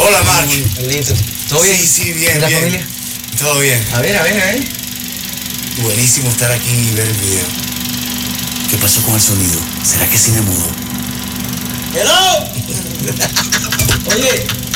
Hola, Mark. Listo. ¿Todo bien? Sí, bien, ¿Y la bien. familia? Todo bien. A ver. Buenísimo estar aquí y ver el video. ¿Qué pasó con el sonido? ¿Será que cine mudo? ¡Hello! Oye,